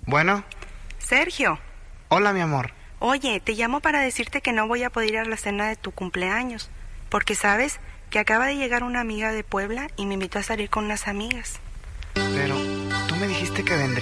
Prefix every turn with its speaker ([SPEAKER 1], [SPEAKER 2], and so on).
[SPEAKER 1] Bueno,
[SPEAKER 2] Sergio,
[SPEAKER 1] hola mi amor.
[SPEAKER 2] oye, te llamo para decirte que no voy a poder ir a la cena de tu cumpleaños, porque sabes que acaba de llegar una amiga de Puebla y me invitó a salir con unas amigas.
[SPEAKER 1] Pero tú me dijiste que vendrías.